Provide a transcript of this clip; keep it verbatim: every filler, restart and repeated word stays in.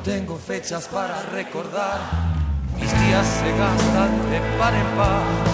tengo fechas para recordar, mis días se gastan de par en par.